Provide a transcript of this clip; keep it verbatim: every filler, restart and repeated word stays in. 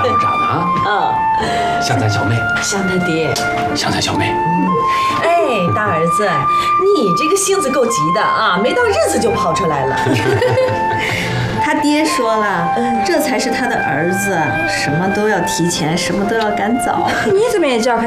伙长呢啊？ 啊， 像咱小妹， 像他爹， 像咱小妹。 哎，大儿子，你这个性子够急的啊，没到日子就跑出来了。 他爹说了，这才是他的儿子，什么都要提前，什么都要赶早。 你怎么也叫开